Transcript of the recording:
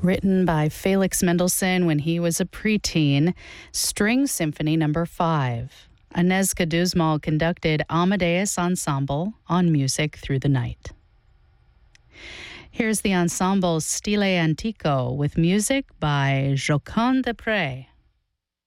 written by Felix Mendelssohn when he was a preteen, String Symphony No. 5. Inez Caduzmal conducted Amadeus Ensemble on Music Through the Night. Here's the ensemble Stile Antico with music by Joconde Desprez.